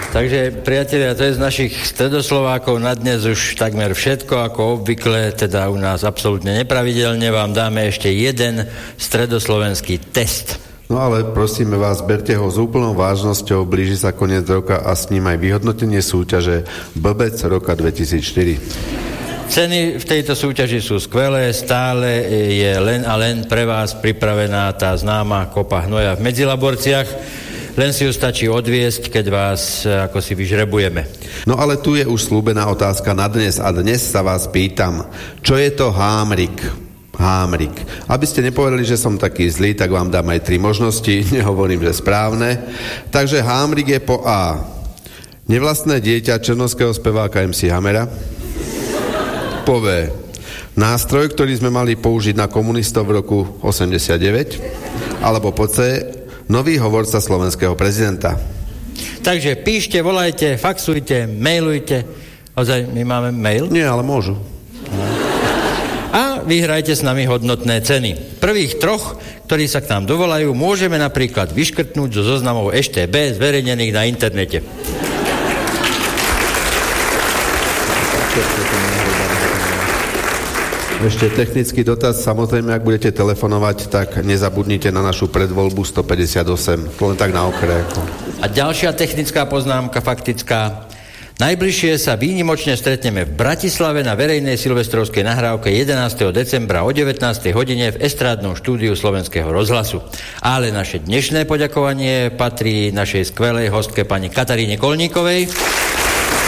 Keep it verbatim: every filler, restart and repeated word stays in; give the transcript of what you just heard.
Takže, priatelia, to je z našich stredoslovákov na dnes už takmer všetko, ako obvykle, teda u nás absolútne nepravidelne. Vám dáme ešte jeden stredoslovenský test. No ale prosíme vás, berte ho s úplnou vážnosťou, blíži sa koniec roka a s ním aj vyhodnotenie súťaže Blbec roka dvetisícštyri. Ceny v tejto súťaži sú skvelé, stále je len a len pre vás pripravená tá známa kopa hnoja v Medzilaborciach. Len si ju stačí odviesť, keď vás ako si vyžrebujeme. No ale tu je už slúbená otázka na dnes a dnes sa vás pýtam, čo je to hámrik? Hámrik. Aby ste nepovedali, že som taký zlý, tak vám dám aj tri možnosti, nehovorím, že správne. Takže hámrik je po A. Nevlastné dieťa černovského speváka em cé Hamera. Po B. Nástroj, ktorý sme mali použiť na komunistov v roku osemdesiatdeväť. Alebo po C. Nový hovorca slovenského prezidenta. Takže píšte, volajte, faxujte, mailujte. Ozaj, my máme mail? Nie, ale môžu. A vyhrajte s nami hodnotné ceny. Prvých troch, ktorí sa k nám dovolajú, môžeme napríklad vyškrtnúť zo zoznamov é té bé zverejnených na internete. Ešte technický dotaz, samozrejme, ak budete telefonovať, tak nezabudnite na našu predvoľbu stopäťdesiatosem. To len tak na okraj. A ďalšia technická poznámka, faktická. Najbližšie sa výnimočne stretneme v Bratislave na verejnej silvestrovskej nahrávke jedenásteho decembra o devätnástej hodine v estrádnom štúdiu Slovenského rozhlasu. Ale naše dnešné poďakovanie patrí našej skvelej hostke pani Kataríne Kolníkovej.